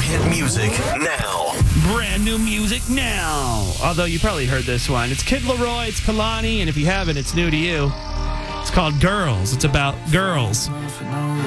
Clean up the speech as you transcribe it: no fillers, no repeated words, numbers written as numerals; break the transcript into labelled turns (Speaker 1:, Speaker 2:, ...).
Speaker 1: hit music now.
Speaker 2: Brand new music now. Although you probably heard this one. It's Kid Laroi, it's Kalani, and if you haven't, it's new to you. It's called Girls. It's about girls.